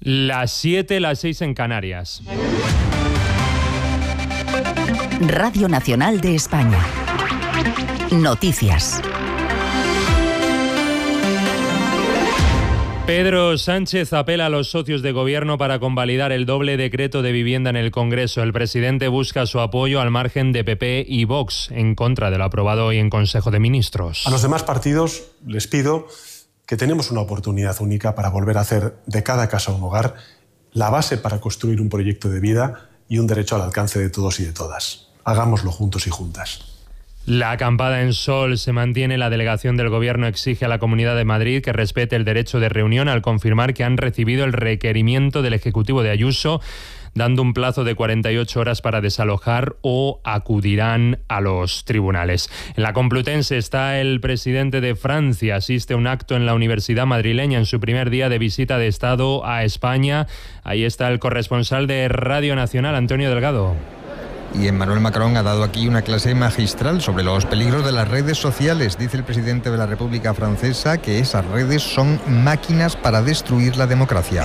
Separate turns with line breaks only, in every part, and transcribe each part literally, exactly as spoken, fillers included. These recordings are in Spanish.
Las siete, las seis en Canarias.
Radio Nacional de España. Noticias.
Pedro Sánchez apela a los socios de gobierno para convalidar el doble decreto de vivienda en el Congreso. El presidente busca su apoyo al margen de P P y Vox, en contra de lo aprobado hoy en Consejo de Ministros.
A los demás partidos les pido que tenemos una oportunidad única para volver a hacer de cada casa un hogar la base para construir un proyecto de vida y un derecho al alcance de todos y de todas. Hagámoslo juntos y juntas.
La acampada en Sol se mantiene. La delegación del Gobierno exige a la Comunidad de Madrid que respete el derecho de reunión al confirmar que han recibido el requerimiento del Ejecutivo de Ayuso, dando un plazo de cuarenta y ocho horas para desalojar o acudirán a los tribunales. En la Complutense está el presidente de Francia. Asiste a un acto en la Universidad madrileña en su primer día de visita de Estado a España. Ahí está el corresponsal de Radio Nacional, Antonio Delgado.
Y Emmanuel Macron ha dado aquí una clase magistral sobre los peligros de las redes sociales. Dice el presidente de la República Francesa que esas redes son máquinas para destruir la democracia.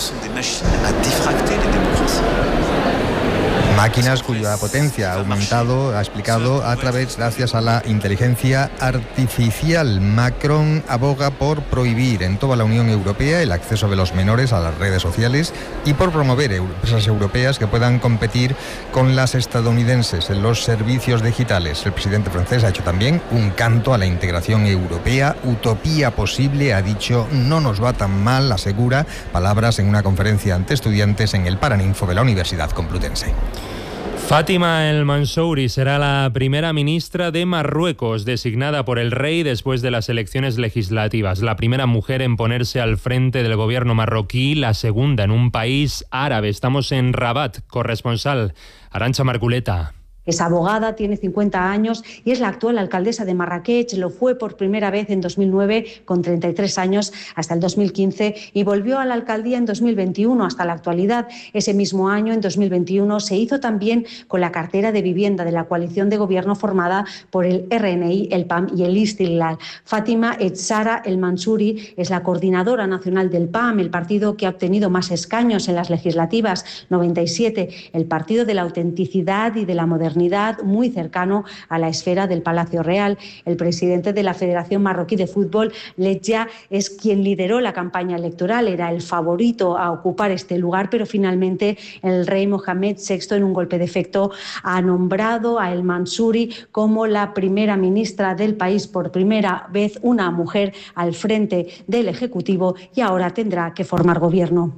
Máquinas cuya potencia ha aumentado, ha explicado, a través, gracias a la inteligencia artificial. Macron aboga por prohibir en toda la Unión Europea el acceso de los menores a las redes sociales y por promover empresas europeas que puedan competir con las estadounidenses en los servicios digitales. El presidente francés ha hecho también un canto a la integración europea. Utopía posible, ha dicho, no nos va tan mal, asegura, palabras en una conferencia ante estudiantes en el Paraninfo de la Universidad Complutense.
Fátima El Mansouri será la primera ministra de Marruecos, designada por el rey después de las elecciones legislativas. La primera mujer en ponerse al frente del gobierno marroquí, la segunda en un país árabe. Estamos en Rabat. Corresponsal Arantxa Marculeta.
Es abogada, tiene cincuenta años y es la actual alcaldesa de Marrakech. Lo fue por primera vez en dos mil nueve con treinta y tres años hasta el dos mil quince y volvió a la alcaldía en dos mil veintiuno hasta la actualidad. Ese mismo año, en dos mil veintiuno, se hizo también con la cartera de vivienda de la coalición de gobierno formada por el R N I, el P A M y el Istiqlal. Fátima Echara El Mansouri es la coordinadora nacional del P A M, el partido que ha obtenido más escaños en las legislativas, noventa y siete, el partido de la autenticidad y de la modernidad, muy cercano a la esfera del Palacio Real. El presidente de la Federación Marroquí de Fútbol, Ledja, es quien lideró la campaña electoral, era el favorito a ocupar este lugar, pero finalmente el rey Mohamed sexto, en un golpe de efecto, ha nombrado a El Mansouri como la primera ministra del país, por primera vez una mujer al frente del Ejecutivo, y ahora tendrá que formar gobierno.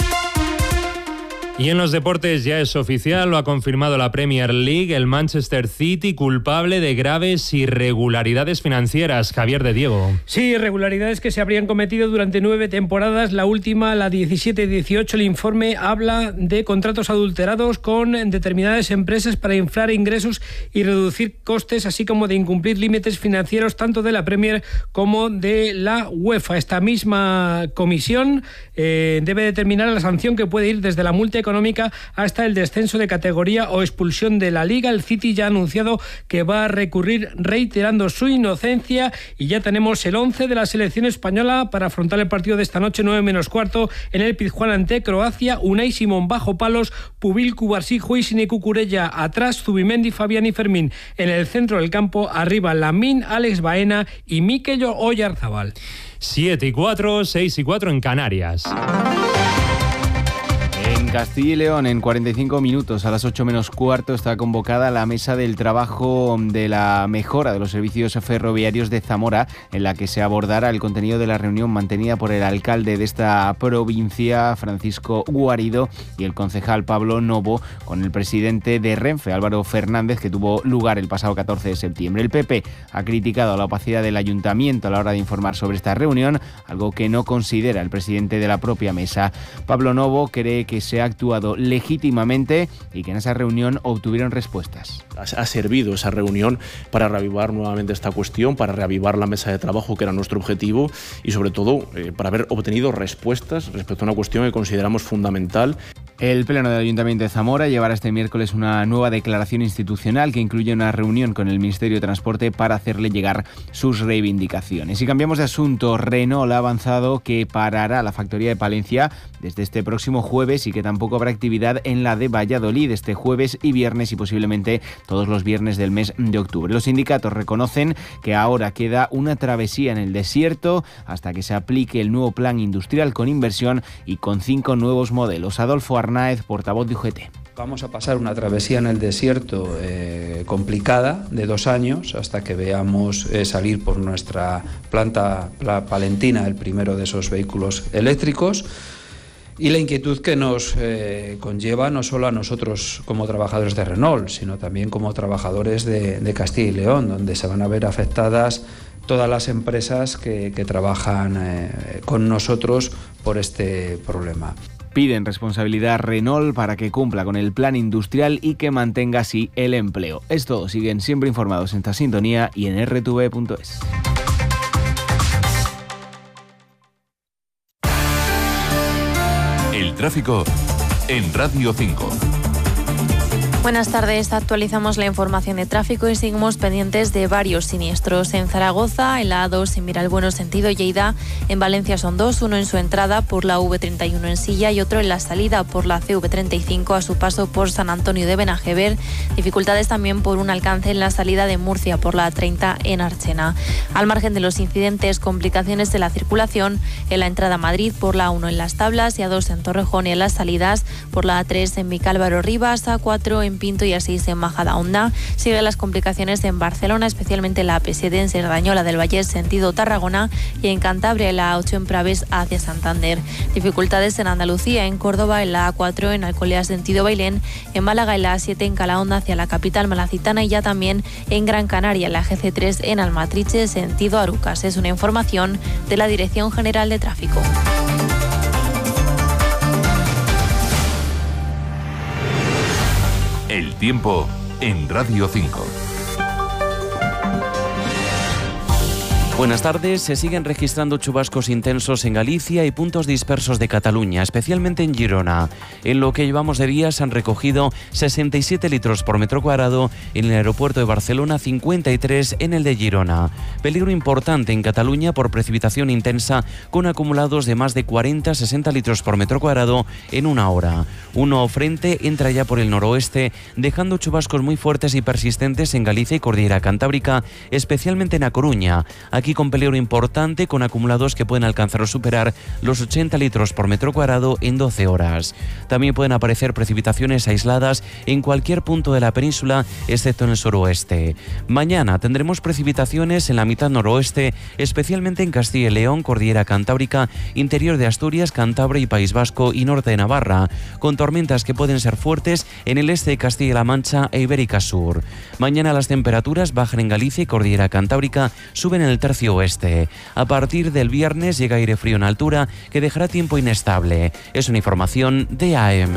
Y en los deportes ya es oficial, lo ha confirmado la Premier League, el Manchester City culpable de graves irregularidades financieras. Javier de Diego.
Sí, irregularidades que se habrían cometido durante nueve temporadas. La última, la diecisiete dieciocho, el informe habla de contratos adulterados con determinadas empresas para inflar ingresos y reducir costes, así como de incumplir límites financieros tanto de la Premier como de la UEFA. Esta misma comisión eh, debe determinar la sanción que puede ir desde la multa económica hasta el descenso de categoría o expulsión de la Liga. El City ya ha anunciado que va a recurrir reiterando su inocencia y ya tenemos el once de la selección española para afrontar el partido de esta noche, nueve menos cuarto, en el Pizjuán ante Croacia. Unai Simón bajo palos, Pubil, Cubarsí, Juisine, Cucurella atrás, Zubimendi, Fabián y Fermín en el centro del campo, arriba Lamín, Alex Baena y Mikel Oyarzabal.
siete y cuatro, seis y cuatro en Canarias.
En Castilla y León, en cuarenta y cinco minutos, a las ocho menos cuarto, está convocada la mesa del trabajo de la mejora de los servicios ferroviarios de Zamora, en la que se abordará el contenido de la reunión mantenida por el alcalde de esta provincia, Francisco Guarido, y el concejal Pablo Novo, con el presidente de Renfe, Álvaro Fernández, que tuvo lugar el pasado catorce de septiembre. El P P ha criticado la opacidad del ayuntamiento a la hora de informar sobre esta reunión, algo que no considera el presidente de la propia mesa. Pablo Novo cree que se ha actuado legítimamente y que en esa reunión obtuvieron respuestas.
Ha servido esa reunión para reavivar nuevamente esta cuestión, para reavivar la mesa de trabajo, que era nuestro objetivo, y sobre todo eh, para haber obtenido respuestas respecto a una cuestión que consideramos fundamental.
El Pleno del Ayuntamiento de Zamora llevará este miércoles una nueva declaración institucional que incluye una reunión con el Ministerio de Transporte para hacerle llegar sus reivindicaciones. Y cambiamos de asunto. Renault ha avanzado que parará la factoría de Palencia desde este próximo jueves y que tampoco habrá actividad en la de Valladolid este jueves y viernes y posiblemente todos los viernes del mes de octubre. Los sindicatos reconocen que ahora queda una travesía en el desierto hasta que se aplique el nuevo plan industrial con inversión y con cinco nuevos modelos. Adolfo Arnaiz, portavoz de U G T.
Vamos a pasar una travesía en el desierto eh, complicada de dos años hasta que veamos eh, salir por nuestra planta la palentina el primero de esos vehículos eléctricos. Y la inquietud que nos eh, conlleva no solo a nosotros como trabajadores de Renault, sino también como trabajadores de, de Castilla y León, donde se van a ver afectadas todas las empresas que, que trabajan eh, con nosotros por este problema.
Piden responsabilidad a Renault para que cumpla con el plan industrial y que mantenga así el empleo. Es todo, siguen siempre informados en esta sintonía y en erre te ve punto es.
El tráfico en Radio cinco.
Buenas tardes, actualizamos la información de tráfico y seguimos pendientes de varios siniestros. En Zaragoza, en la A dos en Miralbueno sentido Lleida, en Valencia son dos, uno en su entrada por la uve treinta y uno en Silla y otro en la salida por la ce uve treinta y cinco a su paso por San Antonio de Benajever. Dificultades también por un alcance en la salida de Murcia por la A treinta en Archena. Al margen de los incidentes, complicaciones de la circulación en la entrada a Madrid por la A uno en Las Tablas y A dos en Torrejón y en las salidas por la A tres en Vicálvaro Rivas, A cuatro en Pinto y A seis en Majadahonda. Siguen las complicaciones en Barcelona, especialmente la A P siete en Cerdañola del Vallés sentido Tarragona y en Cantabria la A ocho en Praves hacia Santander. Dificultades en Andalucía, en Córdoba en la A cuatro en Alcolea sentido Bailén, en Málaga en la A siete en Calahonda hacia la capital malacitana y ya también en Gran Canaria en la G C tres en Almatriche sentido Arucas. Es una información de la Dirección General de Tráfico.
El tiempo en Radio cinco.
Buenas tardes. Se siguen registrando chubascos intensos en Galicia y puntos dispersos de Cataluña, especialmente en Girona. En lo que llevamos de día se han recogido sesenta y siete litros por metro cuadrado en el aeropuerto de Barcelona, cincuenta y tres en el de Girona. Peligro importante en Cataluña por precipitación intensa con acumulados de más de cuarenta a sesenta litros por metro cuadrado en una hora. Un nuevo frente entra ya por el noroeste, dejando chubascos muy fuertes y persistentes en Galicia y Cordillera Cantábrica, especialmente en A Coruña. Aquí con peligro importante, con acumulados que pueden alcanzar o superar los ochenta litros por metro cuadrado en doce horas. También pueden aparecer precipitaciones aisladas en cualquier punto de la península, excepto en el suroeste. Mañana tendremos precipitaciones en la mitad noroeste, especialmente en Castilla y León, Cordillera Cantábrica, interior de Asturias, Cantabria y País Vasco y norte de Navarra, con tormentas que pueden ser fuertes en el este de Castilla-La Mancha e Ibérica Sur. Mañana las temperaturas bajan en Galicia y Cordillera Cantábrica, suben en el tercio oeste. A partir del viernes llega aire frío en altura que dejará tiempo inestable. Es una información de A M.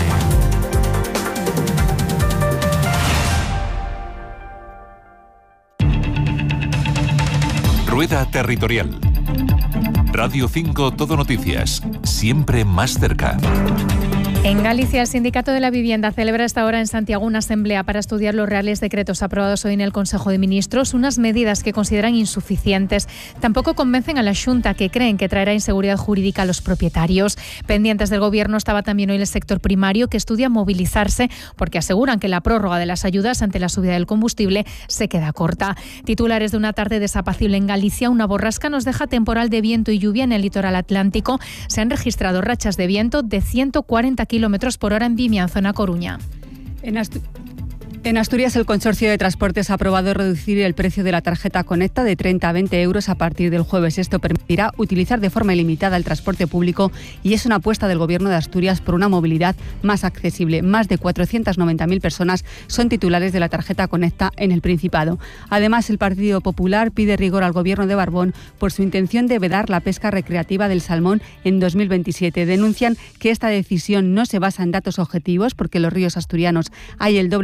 Rueda Territorial. Radio cinco Todo Noticias. Siempre más cerca.
En Galicia, el Sindicato de la Vivienda celebra esta hora en Santiago una asamblea para estudiar los reales decretos aprobados hoy en el Consejo de Ministros, unas medidas que consideran insuficientes. Tampoco convencen a la Xunta, que creen que traerá inseguridad jurídica a los propietarios. Pendientes del Gobierno estaba también hoy el sector primario, que estudia movilizarse porque aseguran que la prórroga de las ayudas ante la subida del combustible se queda corta. Titulares de una tarde desapacible en Galicia, una borrasca nos deja temporal de viento y lluvia en el litoral atlántico. Se han registrado rachas de viento de ciento cuarenta kilómetros por hora en Vimianzo, en A Coruña.
En Astu- En Asturias, el Consorcio de Transportes ha aprobado reducir el precio de la tarjeta Conecta de treinta a veinte euros a partir del jueves. Esto permitirá utilizar de forma ilimitada el transporte público y es una apuesta del Gobierno de Asturias por una movilidad más accesible. Más de cuatrocientas noventa mil personas son titulares de la tarjeta Conecta en el Principado. Además, el Partido Popular pide rigor al Gobierno de Barbón por su intención de vedar la pesca recreativa del salmón en dos mil veintisiete. Denuncian que esta decisión no se basa en datos objetivos porque en los ríos asturianos hay el doble de salmón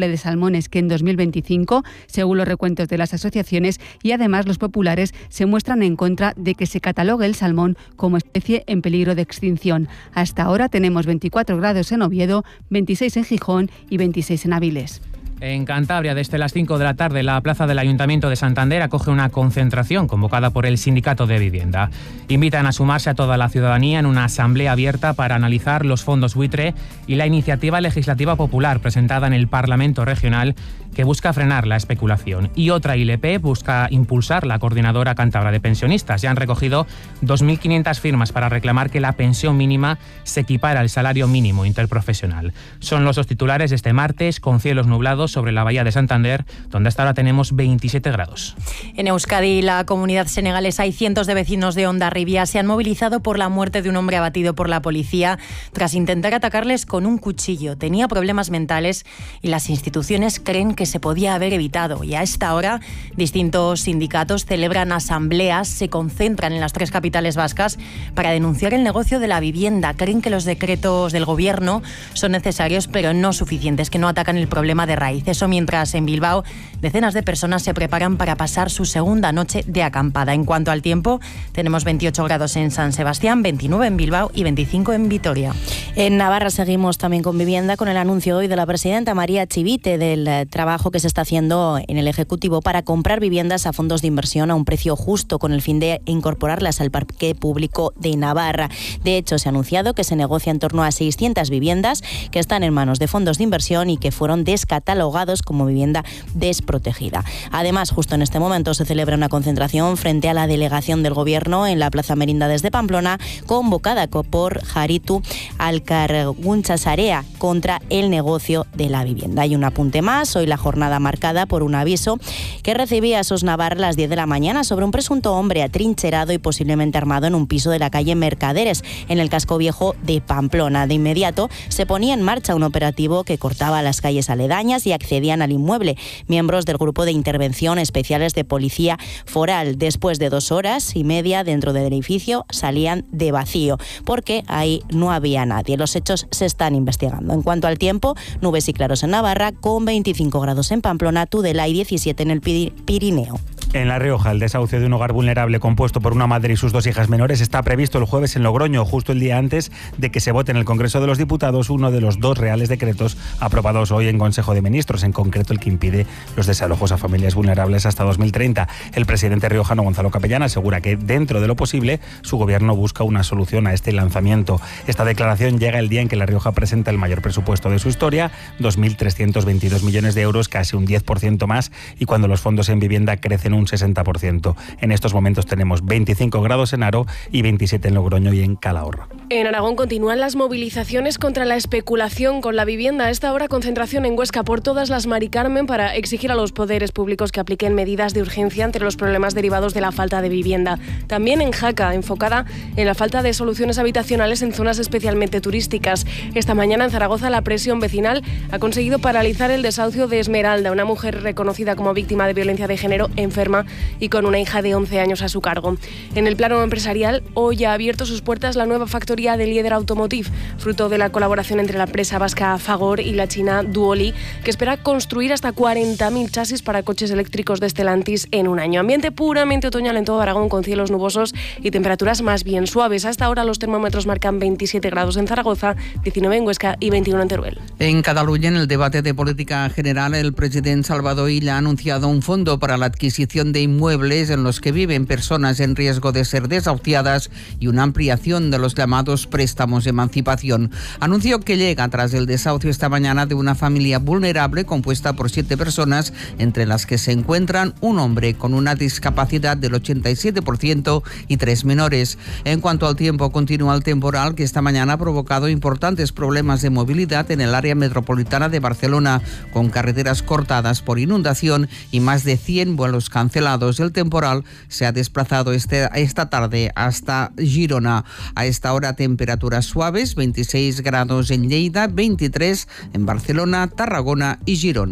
salmones que en dos mil veinticinco, según los recuentos de las asociaciones, y además los populares se muestran en contra de que se catalogue el salmón como especie en peligro de extinción. Hasta ahora tenemos veinticuatro grados en Oviedo, veintiséis en Gijón y veintiséis en Avilés.
En Cantabria, desde las cinco de la tarde, la plaza del Ayuntamiento de Santander acoge una concentración convocada por el Sindicato de Vivienda. Invitan a sumarse a toda la ciudadanía en una asamblea abierta para analizar los fondos buitre y la iniciativa legislativa popular presentada en el Parlamento Regional que busca frenar la especulación. Y otra I L P busca impulsar la Coordinadora Cántabra de Pensionistas. Ya han recogido dos mil quinientas firmas para reclamar que la pensión mínima se equipara al salario mínimo interprofesional. Son los dos titulares de este martes, con cielos nublados sobre la bahía de Santander, donde hasta ahora tenemos veintisiete grados.
En Euskadi, la comunidad senegalesa y cientos de vecinos de Hondarribia se han movilizado por la muerte de un hombre abatido por la policía tras intentar atacarles con un cuchillo. Tenía problemas mentales y las instituciones creen que se podía haber evitado. Y a esta hora, distintos sindicatos celebran asambleas, se concentran en las tres capitales vascas para denunciar el negocio de la vivienda. Creen que los decretos del gobierno son necesarios, pero no suficientes, que no atacan el problema de raíz. Eso mientras en Bilbao decenas de personas se preparan para pasar su segunda noche de acampada. En cuanto al tiempo, tenemos veintiocho grados en San Sebastián, veintinueve en Bilbao y veinticinco en Vitoria.
En Navarra seguimos también con vivienda, con el anuncio hoy de la presidenta María Chivite del trabajo que se está haciendo en el Ejecutivo para comprar viviendas a fondos de inversión a un precio justo, con el fin de incorporarlas al parque público de Navarra. De hecho, se ha anunciado que se negocia en torno a seiscientas viviendas que están en manos de fondos de inversión y que fueron descatalogadas como vivienda desprotegida. Además, justo en este momento se celebra una concentración frente a la delegación del Gobierno en la Plaza Merindades de Pamplona, convocada por Jaritu Alkarguntza Sarea contra el negocio de la vivienda. Hay un apunte más, hoy la jornada marcada por un aviso que recibía SOS Navarra a las diez de la mañana sobre un presunto hombre atrincherado y posiblemente armado en un piso de la calle Mercaderes, en el casco viejo de Pamplona. De inmediato se ponía en marcha un operativo que cortaba las calles aledañas y accedían al inmueble miembros del Grupo de Intervención Especiales de Policía Foral. Después de dos horas y media dentro del edificio salían de vacío porque ahí no había nadie. Los hechos se están investigando. En cuanto al tiempo, nubes y claros en Navarra, con veinticinco grados en Pamplona, Tudela y diecisiete en el Pirineo.
En La Rioja, el desahucio de un hogar vulnerable compuesto por una madre y sus dos hijas menores está previsto el jueves en Logroño, justo el día antes de que se vote en el Congreso de los Diputados uno de los dos reales decretos aprobados hoy en Consejo de Ministros, en concreto el que impide los desalojos a familias vulnerables hasta dos mil treinta. El presidente riojano Gonzalo Capellán asegura que, dentro de lo posible, su gobierno busca una solución a este lanzamiento. Esta declaración llega el día en que La Rioja presenta el mayor presupuesto de su historia, dos mil trescientos veintidós millones de euros, casi un diez por ciento más, y cuando los fondos en vivienda crecen un sesenta por ciento. En estos momentos tenemos veinticinco grados en Haro y veintisiete en Logroño y en Calahorra.
En Aragón continúan las movilizaciones contra la especulación con la vivienda. A esta hora, concentración en Huesca por todas las Mari Carmen para exigir a los poderes públicos que apliquen medidas de urgencia ante los problemas derivados de la falta de vivienda. También en Jaca, enfocada en la falta de soluciones habitacionales en zonas especialmente turísticas. Esta mañana en Zaragoza, la presión vecinal ha conseguido paralizar el desahucio de Esmeralda, una mujer reconocida como víctima de violencia de género, enferma y con una hija de once años a su cargo. En el plano empresarial, hoy ha abierto sus puertas la nueva factoría de Lieder Automotive, fruto de la colaboración entre la empresa vasca Fagor y la china Duoli, que espera construir hasta cuarenta mil chasis para coches eléctricos de Stellantis en un año. Ambiente puramente otoñal en todo Aragón, con cielos nubosos y temperaturas más bien suaves. Hasta ahora los termómetros marcan veintisiete grados en Zaragoza, diecinueve en Huesca y veintiuno en Teruel.
En Cataluña, en el debate de política general, el presidente Salvador Illa ha anunciado un fondo para la adquisición de inmuebles en los que viven personas en riesgo de ser desahuciadas y una ampliación de los llamados préstamos de emancipación. Anuncio que llega tras el desahucio esta mañana de una familia vulnerable compuesta por siete personas, entre las que se encuentran un hombre con una discapacidad del ochenta y siete por ciento y tres menores. En cuanto al tiempo, continúa el temporal que esta mañana ha provocado importantes problemas de movilidad en el área metropolitana de Barcelona, con carreteras cortadas por inundación y más de cien vuelos cancelados. El temporal se ha desplazado este, esta tarde hasta Girona. A esta hora, temperaturas suaves, veintiséis grados en Lleida, veintitrés en Barcelona, Tarragona y Girona.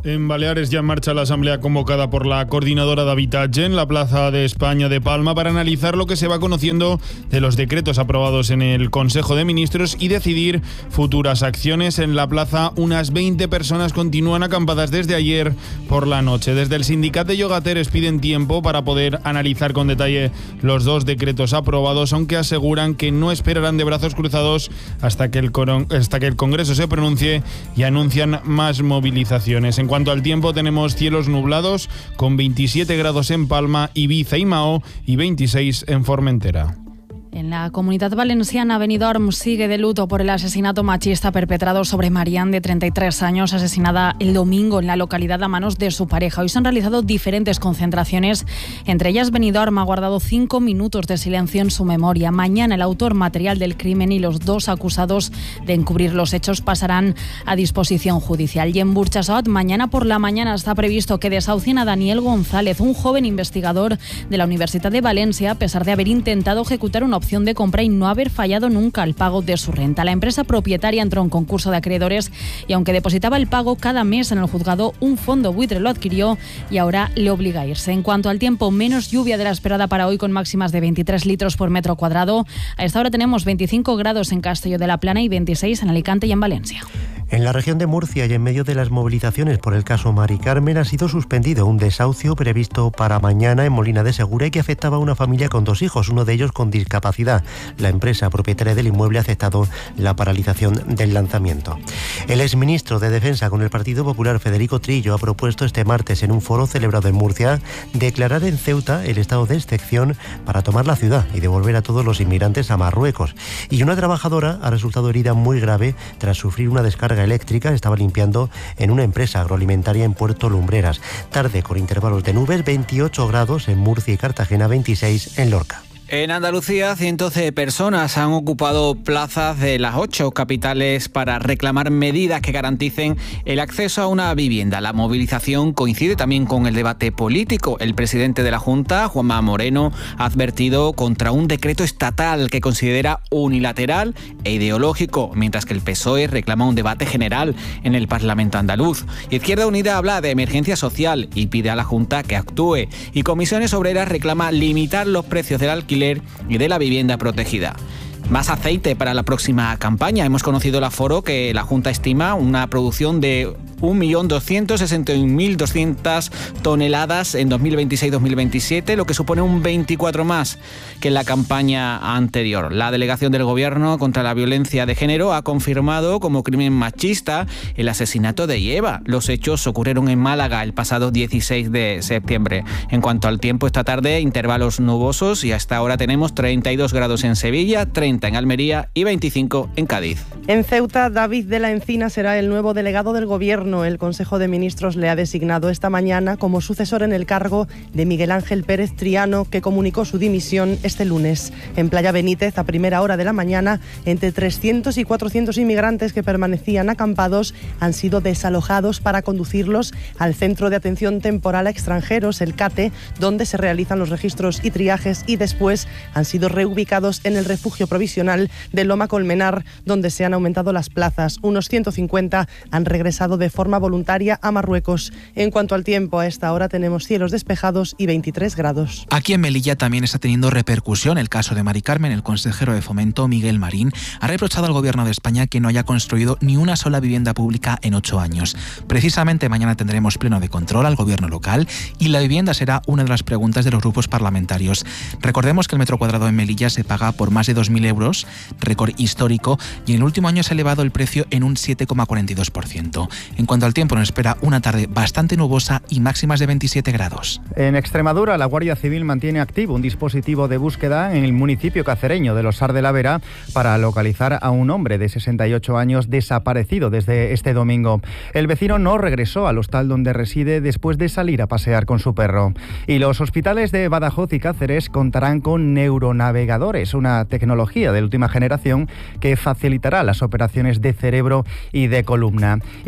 En Baleares ya en marcha la asamblea convocada por la Coordinadora de Habitatge en la Plaza de España de Palma para analizar lo que se va conociendo de los decretos aprobados en el Consejo de Ministros y decidir futuras acciones. En la plaza unas veinte personas continúan acampadas desde ayer por la noche. Desde el sindicato de yogateres piden tiempo para poder analizar con detalle los dos decretos aprobados, aunque aseguran que no esperarán de brazos cruzados hasta que el, coron- hasta que el Congreso se pronuncie y anuncian más movilizaciones. En En cuanto al tiempo, tenemos cielos nublados con veintisiete grados en Palma, Ibiza y Mahó y veintiséis en Formentera.
En la Comunidad Valenciana, Benidorm sigue de luto por el asesinato machista perpetrado sobre Marian, de treinta y tres años, asesinada el domingo en la localidad a manos de su pareja. Hoy se han realizado diferentes concentraciones, entre ellas Benidorm ha guardado cinco minutos de silencio en su memoria. Mañana el autor material del crimen y los dos acusados de encubrir los hechos pasarán a disposición judicial. Y en Burjassot, mañana por la mañana está previsto que desahucien a Daniel González, un joven investigador de la Universidad de Valencia, a pesar de haber intentado ejecutar una opción de compra y no haber fallado nunca el pago de su renta. La empresa propietaria entró en concurso de acreedores y aunque depositaba el pago cada mes en el juzgado, un fondo buitre lo adquirió y ahora le obliga a irse. En cuanto al tiempo, menos lluvia de la esperada para hoy, con máximas de veintitrés litros por metro cuadrado. A esta hora tenemos veinticinco grados en Castelló de la Plana y veintiséis en Alicante y en Valencia.
En la región de Murcia y en medio de las movilizaciones por el caso Mari Carmen ha sido suspendido un desahucio previsto para mañana en Molina de Segura y que afectaba a una familia con dos hijos, uno de ellos con discapacidad. La empresa propietaria del inmueble ha aceptado la paralización del lanzamiento. El exministro de Defensa con el Partido Popular, Federico Trillo, ha propuesto este martes en un foro celebrado en Murcia declarar en Ceuta el estado de excepción para tomar la ciudad y devolver a todos los inmigrantes a Marruecos. Y una trabajadora ha resultado herida muy grave tras sufrir una descarga eléctrica. Estaba limpiando en una empresa agroalimentaria en Puerto Lumbreras. Tarde con intervalos de nubes, veintiocho grados en Murcia y Cartagena, veintiséis en Lorca.
En Andalucía, cientos de personas han ocupado plazas de las ocho capitales para reclamar medidas que garanticen el acceso a una vivienda. La movilización coincide también con el debate político. El presidente de la Junta, Juanma Moreno, ha advertido contra un decreto estatal que considera unilateral e ideológico, mientras que el P S O E reclama un debate general en el Parlamento andaluz. Izquierda Unida habla de emergencia social y pide a la Junta que actúe. Y Comisiones Obreras reclama limitar los precios del alquiler y de la vivienda protegida. Más aceite para la próxima campaña. Hemos conocido el aforo que la Junta estima una producción de un millón doscientos sesenta y un mil doscientas toneladas en dos mil veintiséis dos mil veintisiete, lo que supone un veinticuatro más que en la campaña anterior. La delegación del Gobierno contra la violencia de género ha confirmado como crimen machista el asesinato de Eva. Los hechos ocurrieron en Málaga el pasado dieciséis de septiembre. En cuanto al tiempo, esta tarde intervalos nubosos y hasta ahora tenemos treinta y dos grados en Sevilla, treinta en Almería y veinticinco en Cádiz.
En Ceuta, David de la Encina será el nuevo delegado del Gobierno. El Consejo de Ministros le ha designado esta mañana como sucesor en el cargo de Miguel Ángel Pérez Triano, que comunicó su dimisión este lunes. En Playa Benítez, a primera hora de la mañana, entre trescientos y cuatrocientos inmigrantes que permanecían acampados han sido desalojados para conducirlos al Centro de Atención Temporal a Extranjeros, el CATE, donde se realizan los registros y triajes, y después han sido reubicados en el refugio provisional de Loma Colmenar, donde se han aumentado las plazas. Unos ciento cincuenta han regresado de forma voluntaria a Marruecos. En cuanto al tiempo, a esta hora tenemos cielos despejados y veintitrés grados.
Aquí en Melilla también está teniendo repercusión el caso de Mari Carmen. El consejero de Fomento, Miguel Marín, ha reprochado al Gobierno de España que no haya construido ni una sola vivienda pública en ocho años. Precisamente mañana tendremos pleno de control al Gobierno local y la vivienda será una de las preguntas de los grupos parlamentarios. Recordemos que el metro cuadrado en Melilla se paga por más de dos mil euros, récord histórico, y en el último año se ha elevado el precio en un siete coma cuarenta y dos por ciento. En cuanto al tiempo, nos espera una tarde bastante nubosa y máximas de veintisiete grados.
En Extremadura, la Guardia Civil mantiene activo un dispositivo de búsqueda en el municipio cacereño de Los Ar de la Vera para localizar a un hombre de sesenta y ocho años desaparecido desde este domingo. El vecino no regresó al hostal donde reside después de salir a pasear con su perro. Y los hospitales de Badajoz y Cáceres contarán con neuronavegadores, una tecnología de última generación que facilitará las operaciones de cerebro y de columna. Y los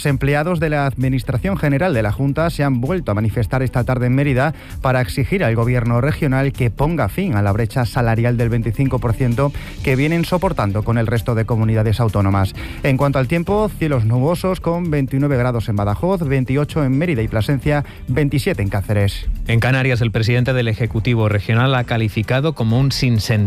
empleados de la Administración General de la Junta se han vuelto a manifestar esta tarde en Mérida para exigir al Gobierno regional que ponga fin a la brecha salarial del veinticinco por ciento que vienen soportando con el resto de comunidades autónomas. En cuanto al tiempo, cielos nubosos con veintinueve grados en Badajoz, veintiocho en Mérida y Plasencia, veintisiete en Cáceres.
En Canarias, el presidente del Ejecutivo Regional ha calificado como un sinsentido